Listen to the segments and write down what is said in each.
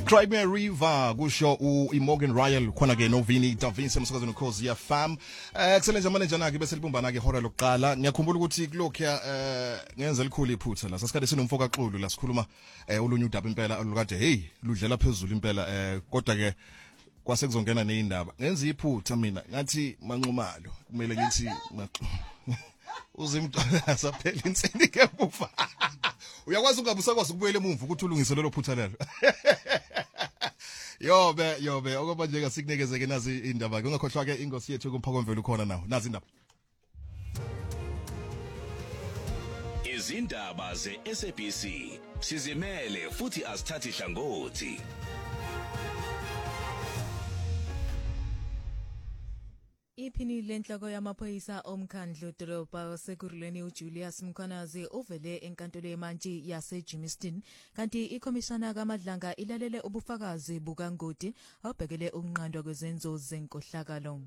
Crimea River kusho uMorgan Royal khona ke noVini Davinci emsakazweni ukhozi ya fam excellent manager nake bese libumbana ke ihora lokuqala ngiyakhumbula ukuthi kulokho ngenza likhulu iphutha la sasikade sinomfoka xulu la sikhuluma olunye udaba impela olukade hey ludlela phezulu impela kodwa ke kwase kuzongena neindaba ngenza iphutha mina ngathi manxumalo kumele ngithi uzimntu asaphela insini ke bufa uyakwazi ungabusakwazi ukubuyela emuva ukuthi ulungise lelo phutha lelo yobe okoba nje kasikunikeze ke nazi indaba ke ungakhohlwa ke ingosi yethu kumphako khona nawo nazi indaba izindaba ze-SABC sizimele futhi asithathi hlangothi. Iphini lenhloko yamaphoyisa omkhandlu dolobha waseGuruleni uJulius Mkhwanazi uvele enkantolo yemantshi yaseJimmiston kanti ikhomishana kaMadlanga ilalele ubufakazi bukaNgodi obhekele ukunqandwa kwezenzo zenkohlakalo.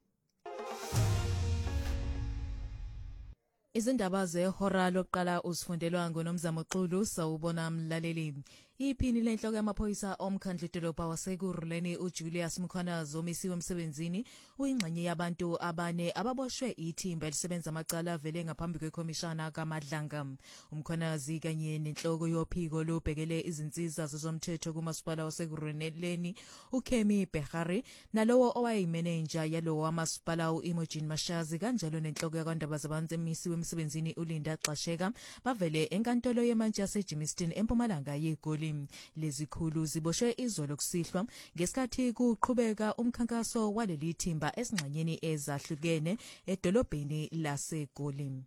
Izindaba zehora lokuqala usifundelwa ngoNomzamo Xulu sawubona mlaleli. Iphini lenhloko yamaphoyisa omkhandlu dolobha waseGuruleni uJulius Mkhwanazi omisiwe emsebenzini uyingxenye yabantu abane ababoshwe ithimba elisebenza amacala vele ngaphambi kwekhomishana kaMadlanga. Umkhwanazi kanye nenhloko yophiko lobhekele izinsiza zezomthetho kumasipala waseGuruleni uKemi Behari nalowo owayimenenja yalowo wamasipala uImogene Mashazi kanjalo nenhloko yakwaNdaba zabantu emisiwe emsebenzini uLinda Xasheka bavele enkantolo yemantshi yaseJimmiston empumalanga yeGoli. Lezikhulu ziboshwe izolo kusihlwa ngesikhathi kuqhubeka umkhankaso waleli thimba esingxanyeni ezahlukene edolobheni laseGoli.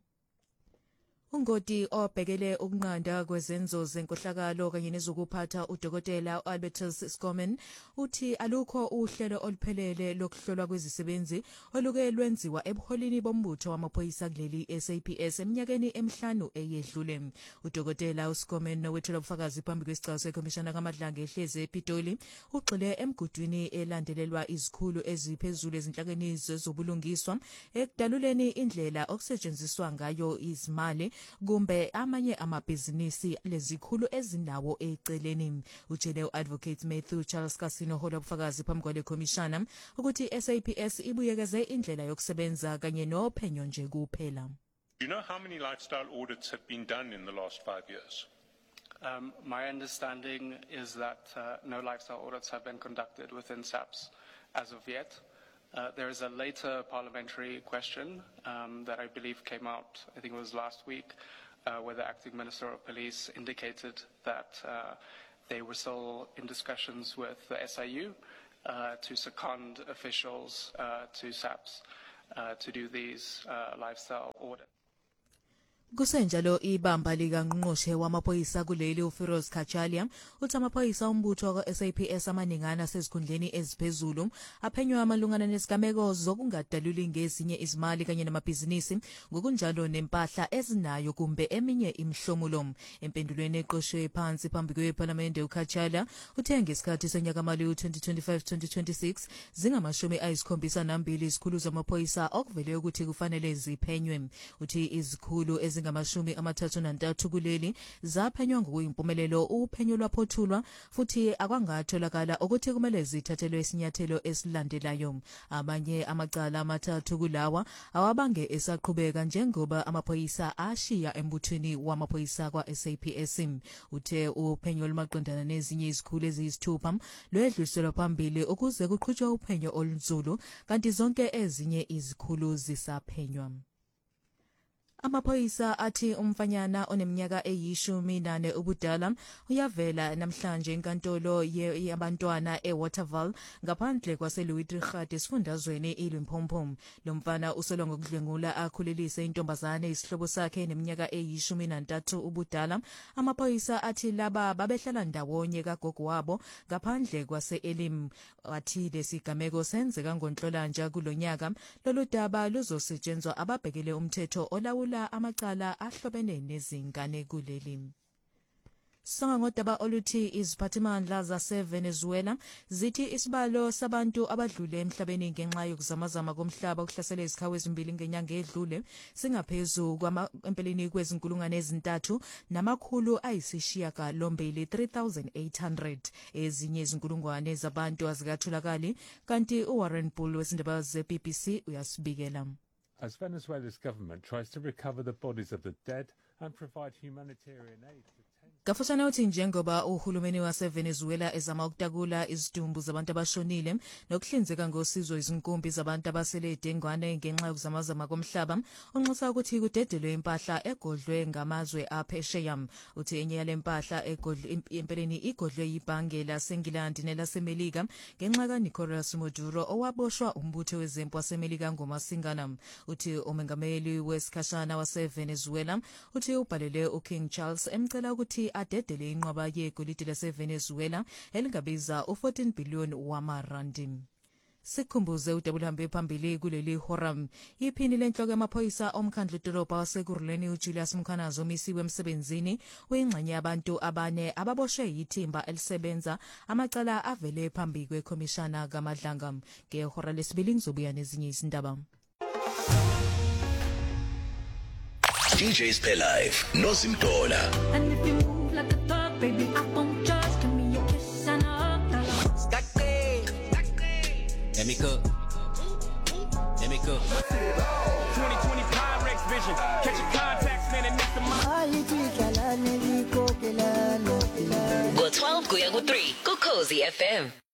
Ungodi obhekele ukunqanda kwezenzo zenkohlakalo kanye nezokuphatha uDokotela Albertus Scoman uthi alukho uhlelo oluphelele lokuhlolwa kwezisebenzi oluke lwenziwa ebuholini bombutho wamaphoyisa kuleli SAPS eminyakeni emihlanu eyedlule. uDokotela Scoman nowethula ubufakazi phambi kwesicelo sekhomishana kaMadlanga ehleze ePitoli ugxile emgudwini elandelelwa izikhulu eziphezulu ezinhlakeni zezobulungiswa ekudaluleni indlela okusetshenziswa ngayo izimali kumbe amanye amabhizinisi lezikhulu ezinawo eceleni. Utshele uAdvocate Matthew Charles Casino hola ubufakazi phambi kwale khomishana ukuthi SAPS ibuyekeze indlela yokusebenza kanye nophenyo nje kuphela. Do you know how many lifestyle audits have been done in the last 5 years? My understanding is that no lifestyle audits have been conducted within SAPS as of yet. There is a later parliamentary question that I believe came out, I think it was last week, where the acting Minister of Police indicated that they were still in discussions with the SIU to second officials to SAPS to do these lifestyle audits. Kusenjalo ibamba likaNgqongqoshe wamaphoyisa kuleli uFiroz Khachalia uthi amaphoyisa ombutho kaSAPS amaningana sezikhundleni eziphezulu aphenywa amalungana nesigameko zokungadaluli ngezinye izimali kanye namabhizinisi ngokunjalo nempahla ezinayo kumbe eminye imhlomulo. Empendulweni eqoshwe phansi phambi kweParliament uKhachalia uthe ngesikhathi sonyaka-mali u-2025-2026 zingamashumi izikhulu zamaphoyisa okuvele ukuthi kufanele ziphenywe. Uthi izikhulu ngama-33 kuleli zaphenywa ngokuyimpumelelo uphenyo lwaphothulwa futhi akwangatholakala ukuthi kumele zithathelwe isinyathelo esilandelayo. Abanye amacala amathathu kulawa awabange esaqhubeka njengoba amaphoyisa ashiya embuthweni wamaphoyisa kwa-SAPS. Uthe uphenyo lumaqondana nezinye izikhulu eziyisithupha lwedluliselwa phambili ukuze kuqhutshwe uphenyo olunzulu kanti zonke ezinye izikhulu zisaphenywa. Amaphoyisa athi umfanyana oneminyaka eyi-14 ubudala uyavela namhlanje enkantolo yabantwana eWaterval ngaphandle kwaseLouis Trichardt esifundazweni iLimpopo. Lo mfana usolwa ngokudlwengula akhulelise intombazane isihlobo sakhe neminyaka eyi-13 ubudala. Amaphoyisa athi laba babehlala ndawonye kagogo wabo ngaphandle kwase-Elim. Athi lesigameko senzeka ngoNhlolanja kulonyaka. Lolu daba luzosetshenzwa ababhekele umthetho olawula amacala ahlobene nezingane kuleli. Songa ngodaba oluthi iziphathimandla zaseVenezuela zithi isibalo sabantu abadlule emhlabeni ngenxa yokuzamazama komhlaba ukuhlasela izikhawu ezimbili ngenyanga edlule singaphezulu empeleni kwezinkulungwane ezintathu namakhulu ayisishiyagalombili 3,800 ezinye izinkulungwane zabantu azikatholakali kanti uWarren Bull wezindaba ze-BBC uyasibikela. As Venezuela's government tries to recover the bodies of the dead and provide humanitarian aid to Gafusana uthi njengoba uhulumeni waseVenezuela ezama ukutakula izidumbu zabantu abashonile nokuhlinzeka ngosizo izinkumbi zabantu abasele edengwane ngenxa yokuzamazama komhlaba unxusa ukuthi kudedelwe impahla egodlwe ngamazwe aphesheya uthi enye yale mpahla empeleni igodlwe yibhange laseNgilandi nelaseMelika ngenxa kaNicolas Maduro owaboshwa umbutho wezempi waseMelika ngomasingana uthi umengameli wesikhashana waseVenezuela uthi ubhalele uKing Charles emcela ukuthi adedele inqaba yegolide laseVenezuela elingabiza u14 billion wamarandi. Sikhumbuze udabulambe phambili kuleli horam iphini lenhloko yamaphoyisa omkhandlu dolobha waseKuruleni uJulius Mkhwanazi omisiwe emsebenzini uyingxenye yabantu abane ababoshwe yithimba elisebenza amacala avele phambi kwekomishana kaMadlanga ngehora lesibili ngizobuya nezinye izindaba. DJs Play Live, Nozimdola. And if you move like a dog, baby, I won't judge. Give me a kiss and a hug. Stacked. Let me cook. 2020 Pyrex vision. Catch your contacts, man, and miss the mind. Go 12 kuya ku 3 ku Cozy FM.